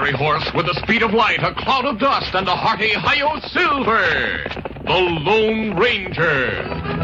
fiery horse with the speed of light, a cloud of dust, and a hearty hi-yo silver, the Lone Ranger.